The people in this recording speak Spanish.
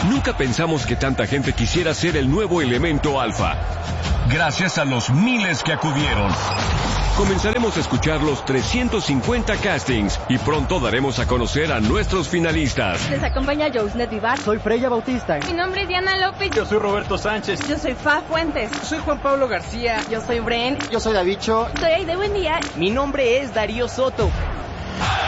Nunca pensamos que tanta gente quisiera ser el nuevo elemento alfa. Gracias a los miles que acudieron, comenzaremos a escuchar los 350 castings y pronto daremos a conocer a nuestros finalistas. Les acompaña Jousnet Vivar. Soy Freya Bautista. Mi nombre es Diana López. Yo soy Roberto Sánchez. Yo soy Fa Fuentes. Soy Juan Pablo García. Yo soy Bren. Yo soy Davicho. Soy Aide Buendía. Mi nombre es Darío Soto.